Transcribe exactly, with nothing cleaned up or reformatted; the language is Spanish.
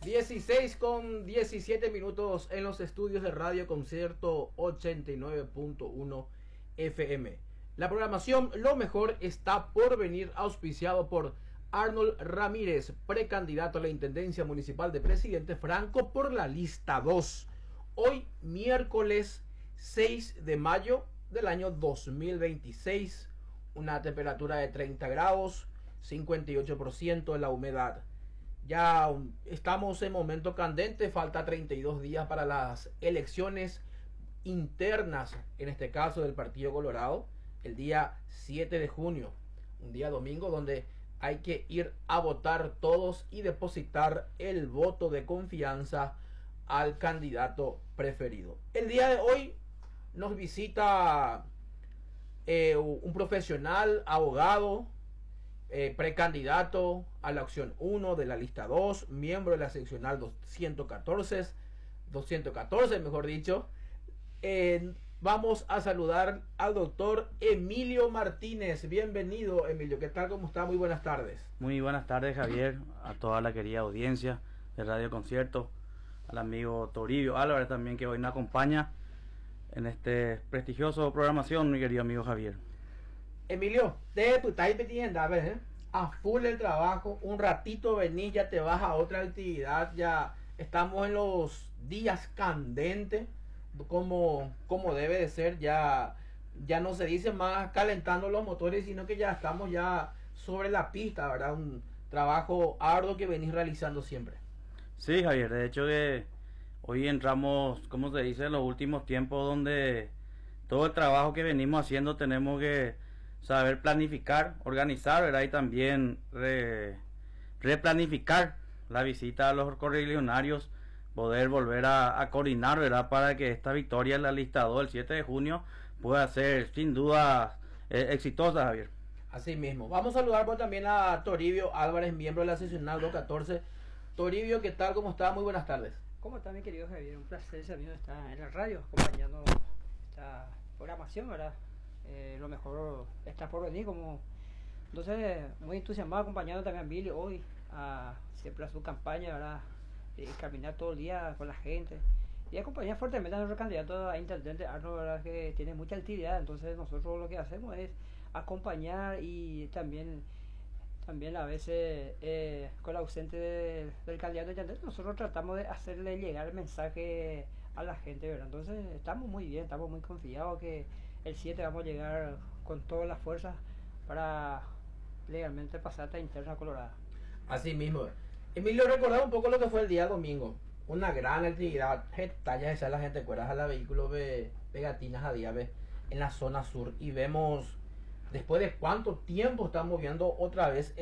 dieciséis con diecisiete minutos en los estudios de Radio Concierto ochenta y nueve punto uno F M. La programación Lo Mejor está por venir, auspiciado por Arnold Ramírez, precandidato a la Intendencia Municipal de Presidente Franco por la lista dos. Hoy, miércoles seis de mayo del año dos mil veintiséis, una temperatura de treinta grados, cincuenta y ocho por ciento de la humedad. Ya estamos en momento candente, falta treinta y dos días para las elecciones internas, en este caso del Partido Colorado, el día siete de junio, un día domingo donde hay que ir a votar todos y depositar el voto de confianza al candidato preferido. El día de hoy nos visita eh, un profesional, abogado, eh, precandidato a la opción uno de la lista dos, miembro de la seccional doscientos catorce, doscientos catorce mejor dicho. Eh, vamos a saludar al doctor Emilio Martínez. Bienvenido, Emilio. ¿Qué tal? ¿Cómo está? Muy buenas tardes. Muy buenas tardes, Javier, a toda la querida audiencia de Radio Concierto, al amigo Toribio Álvarez también, que hoy nos acompaña en este prestigioso programación, mi querido amigo Javier. Emilio, de tu type tienda, ¿ves? A full el trabajo, un ratito venís, ya te vas a otra actividad, ya estamos en los días candentes, como, como debe de ser, ya, ya no se dice más calentando los motores, sino que ya estamos ya sobre la pista, ¿verdad? Un trabajo arduo que venís realizando siempre. Sí, Javier, de hecho que hoy entramos, como se dice, en los últimos tiempos donde todo el trabajo que venimos haciendo tenemos que saber planificar, organizar, ¿verdad? Y también re, replanificar la visita a los correligionarios, poder volver a, a coordinar, ¿verdad? Para que esta victoria en la lista dos el siete de junio pueda ser sin duda eh, exitosa, Javier. Así mismo. Vamos a saludar pues, también a Toribio Álvarez, miembro de la seccional doscientos catorce. Toribio, ¿qué tal? ¿Cómo está? Muy buenas tardes. ¿Cómo está, mi querido Javier? Un placer ese amigo estar en la radio acompañando esta programación, ¿verdad? Eh, lo mejor está por venir, como entonces muy entusiasmado acompañando también a Billy hoy a siempre a su campaña, ¿verdad? Y caminar todo el día con la gente y acompañar fuertemente a nuestro candidato a intendente Arnold, ¿verdad? Que tiene mucha actividad. Entonces nosotros lo que hacemos es acompañar y también también a veces eh, con la ausente de, del candidato a intendente nosotros tratamos de hacerle llegar el mensaje a la gente, ¿verdad? Entonces estamos muy bien, estamos muy confiados que el siete vamos a llegar con todas las fuerzas para legalmente pasar esta interna colorada. Así mismo. Emilio, recordar un poco lo que fue el día domingo. Una gran actividad, tallas de la gente cueras a la vehículo de pegatinas a Diabe en la zona sur. Y vemos, después de cuánto tiempo estamos viendo otra vez